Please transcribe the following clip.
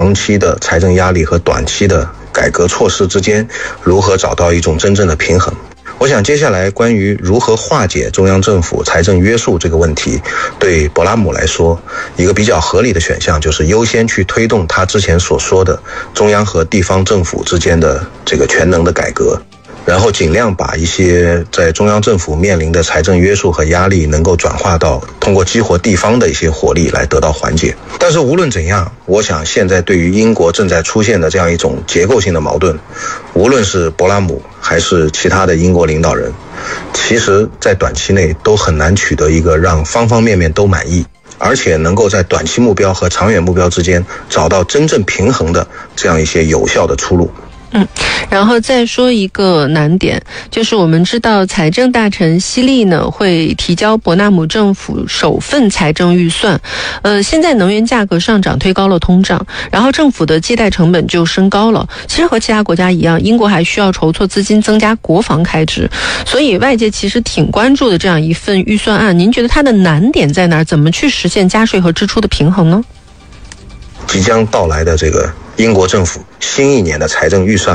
长期的财政压力和短期的改革措施之间如何找到一种真正的平衡。我想接下来关于如何化解中央政府财政约束这个问题，对伯拉姆来说，一个比较合理的选项就是优先去推动他之前所说的中央和地方政府之间的这个全能的改革，然后尽量把一些在中央政府面临的财政约束和压力能够转化到通过激活地方的一些活力来得到缓解。但是无论怎样，我想现在对于英国正在出现的这样一种结构性的矛盾，无论是伯拉姆还是其他的英国领导人，其实在短期内都很难取得一个让方方面面都满意，而且能够在短期目标和长远目标之间找到真正平衡的这样一些有效的出路。 然后再说一个难点，就是我们知道财政大臣希利呢会提交伯纳姆政府首份财政预算。现在能源价格上涨推高了通胀，然后政府的借贷成本就升高了。其实和其他国家一样，英国还需要筹措资金增加国防开支，所以外界其实挺关注的这样一份预算案。您觉得它的难点在哪儿？怎么去实现加税和支出的平衡呢？ 即将到来的这个英国政府新一年的财政预算